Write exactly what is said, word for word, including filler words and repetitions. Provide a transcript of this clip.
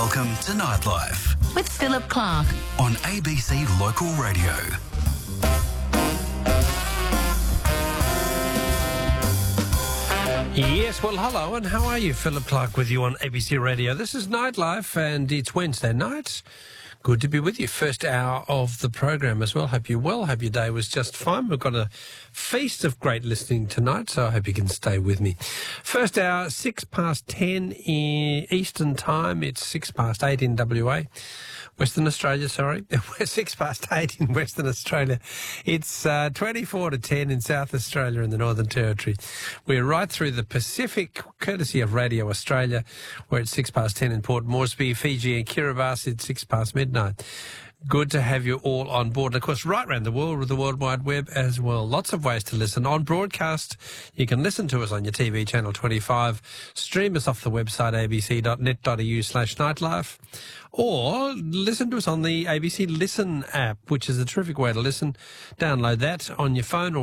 Welcome to Nightlife with Philip Clark on A B C Local Radio. Yes, well, hello, and how are you? Philip Clark with you on A B C Radio. This is Nightlife, and it's Wednesday night. Good to be with you. First hour of the program as well. Hope you're well. Hope your day was just fine. We've got a feast of great listening tonight, so I hope you can stay with me. First hour, six past ten in Eastern Time. It's six past eight in W A. Western Australia, sorry. We're six past eight in Western Australia. It's uh, twenty-four to ten in South Australia and the Northern Territory. We're right through the Pacific, courtesy of Radio Australia. We're at six past ten in Port Moresby, Fiji and Kiribati. It's six past midnight. Good to have you all on board. And, of course, right around the world with the World Wide Web as well. Lots of ways to listen. On broadcast, you can listen to us on your T V channel twenty-five. Stream us off the website abc.net.au slash nightlife. Or listen to us on the A B C Listen app, which is a terrific way to listen. Download that on your phone or